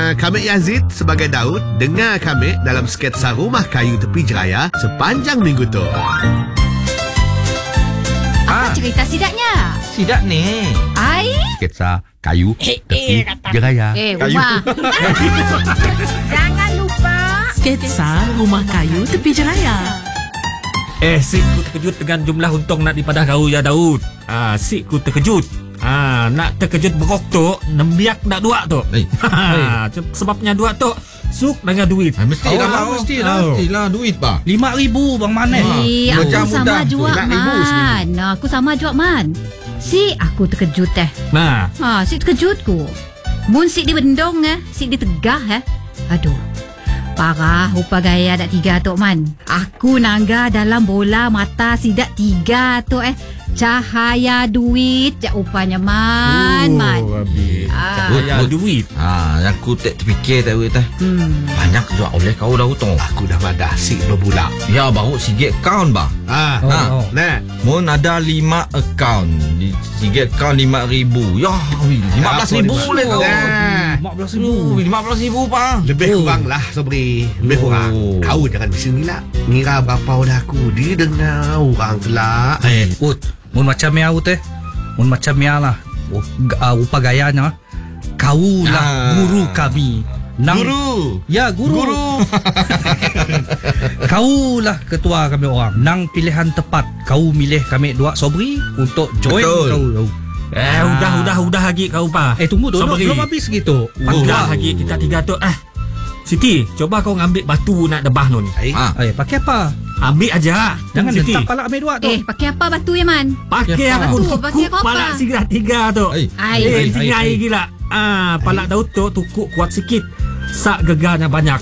Kami Yazid sebagai Daud. Dengar kami dalam sketsa Rumah Kayu Tepi Jeraya sepanjang minggu tu. Apa cerita sidaknya? Sidak ni. Ai? Sketsa kayu tepi jeraya. Rumah. Jangan lupa Sketsa Rumah Kayu Tepi Jeraya. Sik ku terkejut dengan jumlah untung nak dipadah kau ya Daud. Sik ku terkejut. Nak terkejut berok tu, nembiak nak dua tu. Sebabnya dua tu suk dengan duit. Mestilah duit bah. 5,000 bang Manet. Aku sama mudah. juga Man. Aku sama juga Man. Si aku terkejut si terkejut ku. Mun si dibendong si ditegah Aduh. Parah rupa gaya dak 3 tu Man. Aku nangga dalam bola mata si dak 3 tu cahaya duit jak upanya Man. Cahaya duit. Yang ku tak terfikir tak duit banyak jual oleh kau dah hutang. Aku dah madah si berbulak. Ya baru sikit account bah. Nah. Mun ada 5 account. Sikit account 5,000. Ya 15,000 boleh kau. 15,000 pak. Lebih kurang lah Sobri. Lebih kurang. Kau jangan bisa ngira berapa dah aku. Dia dengar orang kelak. Mun macam miau teh. Mun macam miau lah. Rupa gayanya. Kau lah guru kami. Guru. Ya, guru. Kau lah ketua kami orang. Nang pilihan tepat. Kau milih kami dua Sobri untuk join kau. Udah lagi kau pa. Tunggu tu. Belum habis gitu. Udah lagi kita 3 tu. Siti, coba kau ngambil batu nak debah nun. Pakai apa? Ambil aja. Jangan Siti. letak palak ambil dua tu. Pakai apa batu ya Man? Pakai apa? Pakai apa? Palak sigah 3 tu. Tinggal gila. Palak Daud tu tukuk kuat sikit. Sak gegarnya banyak.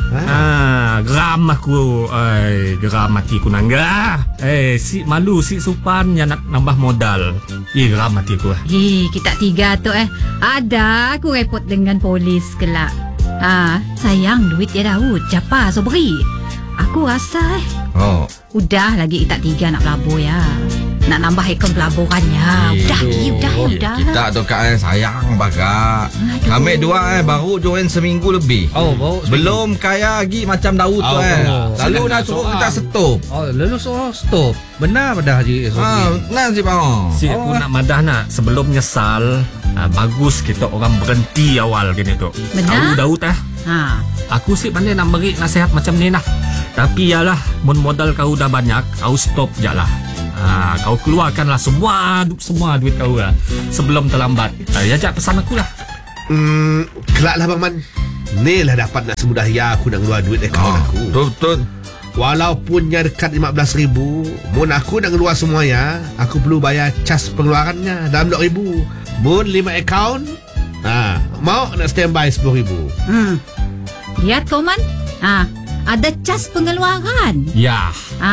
Geram aku. Geram mati ku nangga. Si malu si supan yang nak nambah modal. Geram mati ku. Kita 3 tu ada aku repot dengan polis kelak. Sayang duit ya Daud. Japa Sobri. Aku rasa udah lagi kita 3 nak pelabur ya. Nak nambah akaun pelaburannya. Udah. Kita tu kat sayang bagak. Kami 2 baru join seminggu lebih. Belum kaya lagi macam Daud tu Lalu nak suruh kita stop. Lalu stop. Benar dah Haji Sobri. Benar si bang. Si aku nak madah nak sebelum nyesal. Bagus kita orang berhenti awal gini tu. Benar? Daud Aku sih pandai nak beri nasihat macam ni lah. Tapi yalah, mun modal kau dah banyak, kau stop je lah. Kau keluarkanlah semua duit kau lah sebelum terlambat. Ya jak pesan aku lah. Kelak lah Bang Man. Ni lah dapat nak semudah ya aku nak keluar duit akaun aku. Betul. Walaupun nya dekat 15,000, mun aku nak keluar semuanya, aku perlu bayar cas pengeluarannya dalam 2,000. Mun 5 akaun, mau nak standby 10,000. Lihat kau Man. Ada cas pengeluaran. Ya.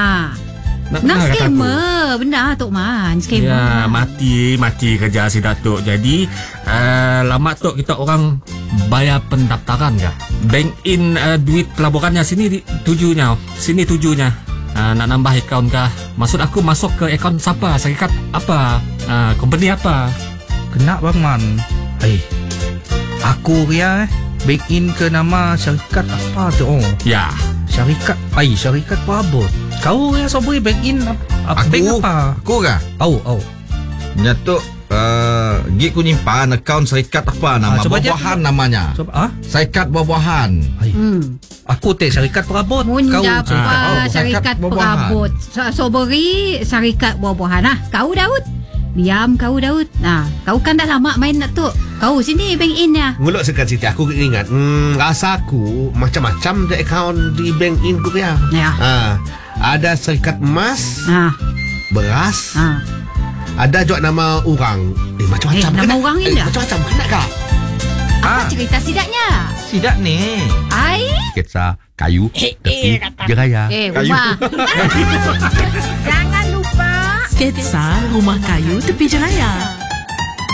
Nak skamer. Benar Tok Man. Skamer. Ya, mati kerja si Datuk. Jadi lama tu kita orang bayar pendaftaran ya. Bank in duit pelaburannya sini tujunya. Sini tujunya. Nak nambah akaun kah? Maksud aku masuk ke akaun siapa? Syarikat apa? Company apa? Kena Bang Man. Aku Ria bank in ke nama syarikat apa tu? Ya. Syarikat perabot. Kau ya Sobri bank in bank apa? Aku kah? Nyatuk gig ku nyimpan akaun syarikat apa nama? Buah-buahan namanya. Syarikat buah-buahan. Aku syarikat perabot. Mun kau syarikat perabot. Sobri syarikat buah-buahan. Kau Daud. Diam kau Daud. Kau kan dah lama main nak tu. Kau sini bank in ya. Nguluk sekat Siti, aku ingat. Rasa aku macam-macam je akaun di bank in ku ya. Ada syarikat emas, beras, ada juga nama orang. Macam-macam. Nama orang ni dah. Macam-macam kena kak? Apa cerita sidaknya? Sidak ni. Sketsa kayu tepi jeraya. Rumah. Jangan lupa Sketsa Rumah Kayu Tepi Jeraya.